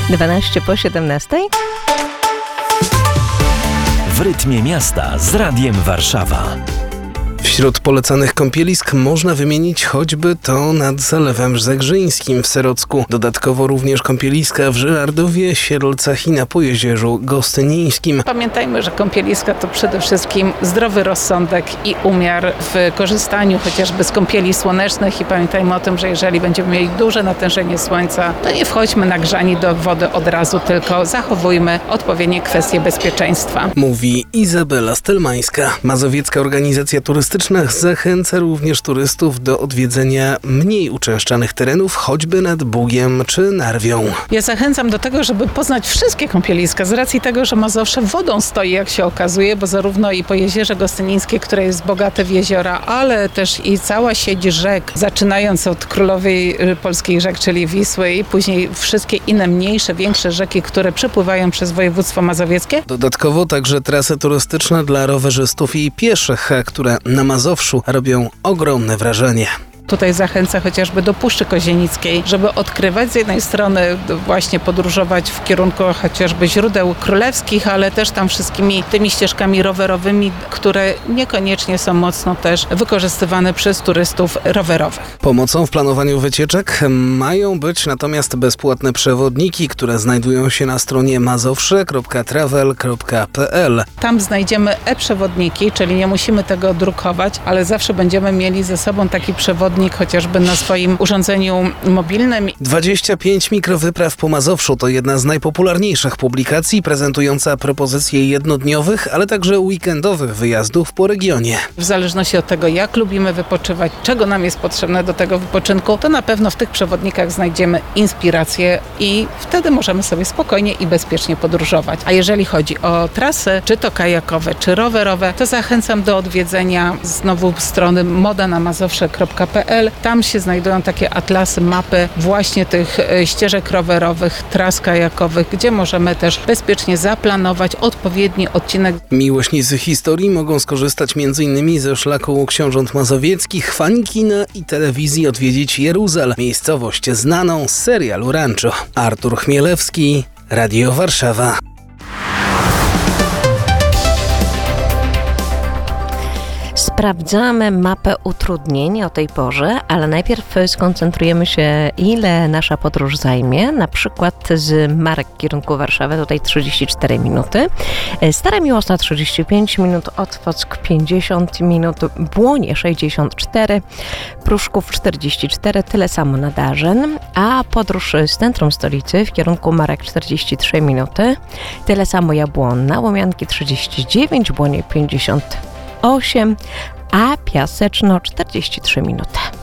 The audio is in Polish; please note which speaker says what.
Speaker 1: 12 po 17.
Speaker 2: W rytmie miasta z Radiem Warszawa.
Speaker 3: Wśród polecanych kąpielisk można wymienić choćby to nad Zalewem Zegrzyńskim w Serocku. Dodatkowo również kąpieliska w Żyrardowie, Sierlcach i na Pojezierzu Gostynińskim.
Speaker 4: Pamiętajmy, że kąpieliska to przede wszystkim zdrowy rozsądek i umiar w korzystaniu chociażby z kąpieli słonecznych i pamiętajmy o tym, że jeżeli będziemy mieli duże natężenie słońca, to nie wchodźmy nagrzani do wody od razu, tylko zachowujmy odpowiednie kwestie bezpieczeństwa.
Speaker 3: Mówi Izabela Stelmańska. Mazowiecka Organizacja Turystyczna zachęca również turystów do odwiedzenia mniej uczęszczanych terenów, choćby nad Bugiem czy Narwią.
Speaker 4: Ja zachęcam do tego, żeby poznać wszystkie kąpieliska z racji tego, że Mazowsze wodą stoi, jak się okazuje, bo zarówno i Pojezierze Gostynińskie, które jest bogate w jeziora, ale też i cała sieć rzek, zaczynając od królowej polskich rzek, czyli Wisły i później wszystkie inne mniejsze, większe rzeki, które przepływają przez województwo mazowieckie.
Speaker 3: Dodatkowo także trasy turystyczne dla rowerzystów i pieszych, które na Mazowszu robią ogromne wrażenie.
Speaker 4: Tutaj zachęcę chociażby do Puszczy Kozienickiej, żeby odkrywać z jednej strony właśnie podróżować w kierunku chociażby źródeł królewskich, ale też tam wszystkimi tymi ścieżkami rowerowymi, które niekoniecznie są mocno też wykorzystywane przez turystów rowerowych.
Speaker 3: Pomocą w planowaniu wycieczek mają być natomiast bezpłatne przewodniki, które znajdują się na stronie mazowsze.travel.pl.
Speaker 4: Tam znajdziemy e-przewodniki, czyli nie musimy tego drukować, ale zawsze będziemy mieli ze sobą taki przewodnik chociażby na swoim urządzeniu mobilnym.
Speaker 3: 25 mikrowypraw po Mazowszu to jedna z najpopularniejszych publikacji prezentująca propozycje jednodniowych, ale także weekendowych wyjazdów po regionie.
Speaker 4: W zależności od tego, jak lubimy wypoczywać, czego nam jest potrzebne do tego wypoczynku, to na pewno w tych przewodnikach znajdziemy inspirację i wtedy możemy sobie spokojnie i bezpiecznie podróżować. A jeżeli chodzi o trasy, czy to kajakowe, czy rowerowe, to zachęcam do odwiedzenia znowu strony modanamazowsze.pl. Tam się znajdują takie atlasy, mapy właśnie tych ścieżek rowerowych, tras kajakowych, gdzie możemy też bezpiecznie zaplanować odpowiedni odcinek.
Speaker 3: Miłośnicy historii mogą skorzystać m.in. ze szlaku książąt mazowieckich, fani kina i telewizji odwiedzić Jeruzalem, miejscowość znaną z serialu Rancho. Artur Chmielewski, Radio Warszawa.
Speaker 1: Sprawdzamy mapę utrudnień o tej porze, ale najpierw skoncentrujemy się, ile nasza podróż zajmie. Na przykład z Marek w kierunku Warszawy, tutaj 34 minuty. Stara Miłosna 35 minut, Otwock 50 minut, Błonie 64, Pruszków 44, tyle samo na Darzyn, a podróż z centrum stolicy w kierunku Marek 43 minuty, tyle samo Jabłonna, Łomianki 39, Błonie 58, a Piaseczno 43 minuty.